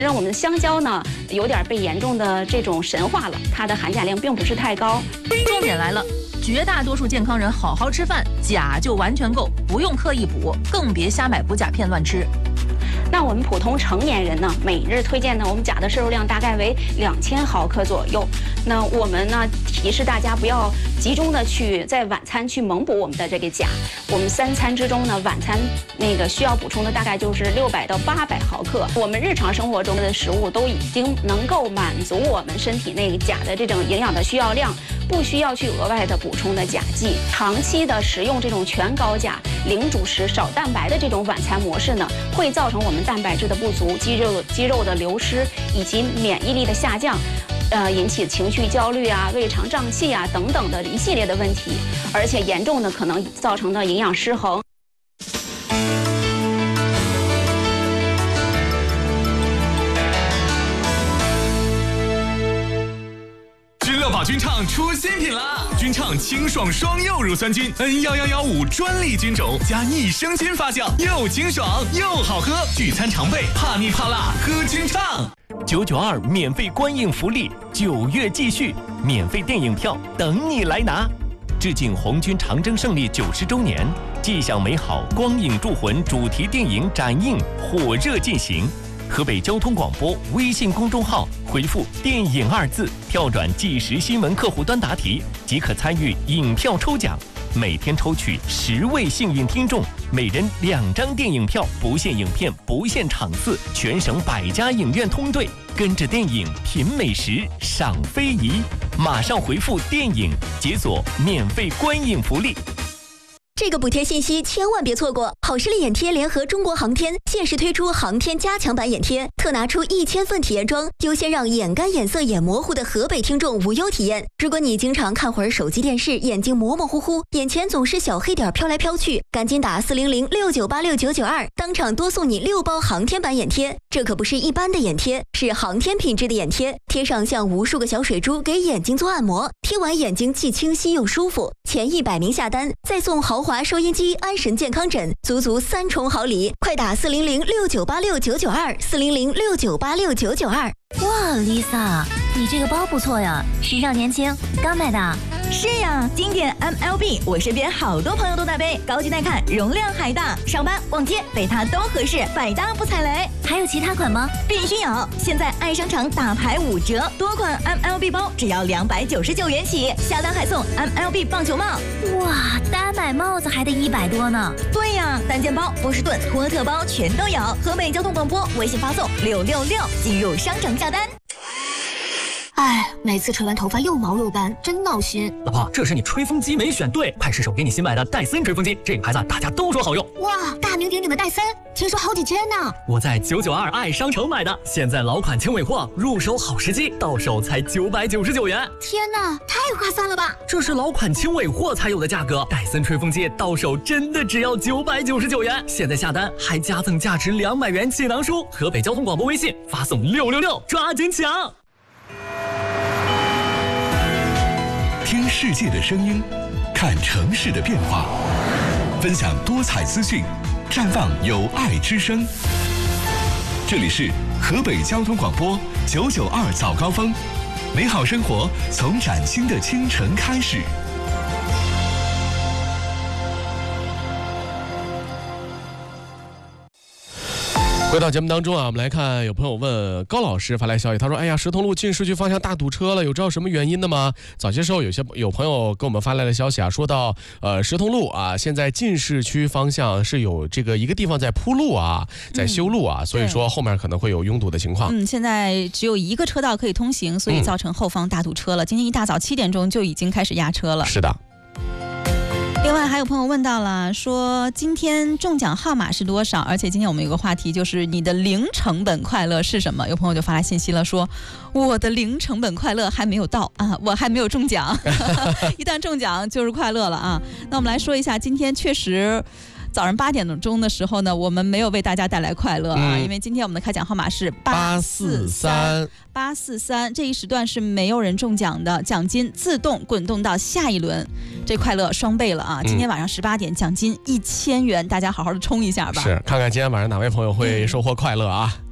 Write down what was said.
让我们的香蕉呢有点被严重的这种神化了，它的含钾量并不是太高。 重点来了，绝大多数健康人好好吃饭，钾就完全够，不用刻意补，更别瞎买补钾片乱吃。 那我们普通成年人呢，每日推荐呢，我们钾的摄入量大概为2000毫克左右。那我们呢提示大家不要集中的去在晚餐去猛补我们的这个钾。我们3餐之中呢，晚餐那个需要补充的大概就是600到800毫克。我们日常生活中的食物都已经能够满足我们身体内钾的这种营养的需要量，不需要去额外的补充的钾剂。长期的食用这种全高钾、零主食、少蛋白的这种晚餐模式呢，会造成我们蛋白质的不足、肌肉的流失以及免疫力的下降，引起情绪焦虑啊、胃肠胀气啊等等的一系列的问题，而且严重的可能造成的营养失衡。 君乐宝君畅出新品啦！君畅清爽双柚乳酸菌 N11115专利菌种加益生菌发酵，又清爽又好喝，聚餐常备，怕腻怕辣喝君畅。 992免费观影福利，9月继续，免费电影票等你来拿。致敬红军长征胜利90周年，迹象美好光影铸魂主题电影展映火热进行。河北交通广播微信公众号回复“电影”2字，跳转即时新闻客户端答题，即可参与影票抽奖。每天抽取10位幸运听众，每人2张电影票，不限影片，不限场次，全省100家影院通兑，跟着电影品美食，赏非遗。马上回复“电影”，解锁免费观影福利。 这个补贴信息千万别错过！好视力眼贴联合中国航天限时推出航天加强版眼贴，特拿出1000份体验装，优先让眼干、眼涩、眼模糊的河北听众无忧体验。如果你经常看会儿手机电视，眼睛模模糊糊，眼前总是小黑点飘来飘去，赶紧打40069869992，当场多送你6包航天版眼贴。这可不是一般的眼贴，是航天品质的眼贴，贴上像无数个小水珠给眼睛做按摩，贴完眼睛既清晰又舒服。前100名下单再送豪华收音机、安神健康枕，足3重好礼！快打400698699240069869992。 哇 ，Lisa， 你这个包不错呀，时尚年轻，刚买的。 是呀，经典 MLB， 我身边好多朋友都在背，高级耐看，容量还大，上班逛街背它都合适，百搭不踩雷。 还有其他款吗？ 必须有！现在爱商场大牌5折，多款 MLB 包只要299元起，下单还送 MLB 棒球帽。 哇，单买帽子还得100多呢。 对呀，单件包、波士顿、托特包全都有。河北交通广播微信发送666，进入商城下单。 哎，每次吹完头发又毛又干，真闹心。 老婆，这是你吹风机没选对，快试手给你新买的戴森吹风机，这个牌子大家都说好用。 哇，大名鼎鼎的戴森，听说好几千呢。 我在992爱商城买的，现在老款轻尾货，入手好时机，到手才999元。 天哪，太划算了吧！ 这是老款轻尾货才有的价格，戴森吹风机到手真的只要999元。现在下单还加赠价值200元气囊书。河北交通广播微信发送666，抓紧抢！ 听世界的声音，看城市的变化，分享多彩资讯，绽放有爱之声。这里是河北交通广播992早高峰，美好生活从崭新的清晨开始。 回到节目当中啊，我们来看有朋友问高老师发来消息，他说：“哎呀，石头路进市区方向大堵车了，有知道什么原因的吗？”早些时候有朋友给我们发来了消息啊，说到石头路啊，现在进市区方向是有这个一个地方在铺路啊，在修路啊，所以说后面可能会有拥堵的情况。 现在只有一个车道可以通行，所以造成后方大堵车了。今天一大早7点钟就已经开始压车了。 是的。 另外还有朋友问到了，说今天中奖号码是多少？而且今天我们有个话题，就是你的零成本快乐是什么？有朋友就发来信息了，说我的零成本快乐还没有到啊，我还没有中奖。一旦中奖就是快乐了啊。那我们来说一下，今天确实早上8点钟的时候呢，我们没有为大家带来快乐啊，因为今天我们的开奖号码是843，这一时段是没有人中奖的，奖金自动滚动到下一轮，这快乐双倍了啊！今天晚上18点，奖金1000元，大家好好的冲一下吧。 是，看看今天晚上哪位朋友会收获快乐啊。